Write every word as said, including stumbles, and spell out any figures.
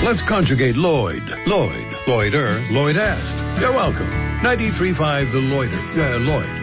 Let's conjugate Lloyd. Lloyd. Lloyder. Lloydest. You're welcome. ninety-three point five The Lloyder. Uh, Lloyd.